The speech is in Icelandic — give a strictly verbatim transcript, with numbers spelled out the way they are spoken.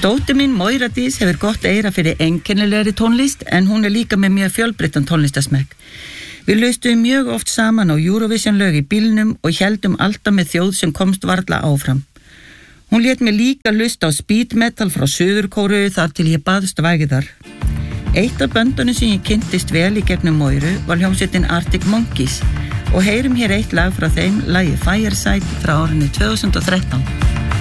Dóttir mín Moira Dís hefur gott eyra fyrir einkennilegri tónlist en hún er líka með mjög fjölbreyttan tónlistasmekk. Við hlustuðum mjög oft saman á Eurovision lög í bílnum og héldum alltaf með þjóð sem komst varla áfram. Hún lét mig líka hlusta á speed metal frá Suður-Kóreu þar til ég baðst vægðar. Eitt af böndunum sem ég kynntist vel í gegnum Moiru var hljómsveitin Arctic Monkeys og heyrum hér eitt lag frá þeim, lagið Fireside frá árinu tvö þúsund og þrettán.